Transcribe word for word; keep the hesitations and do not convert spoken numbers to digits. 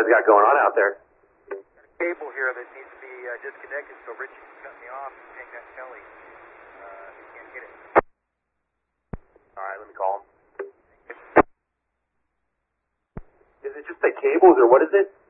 guys got going on out there? Cable here that needs to be uh, disconnected, so Richie can cut me off and take that Kelly. Uh, he can't get it. Alright, let me call him. Is it just the cables, or what is it?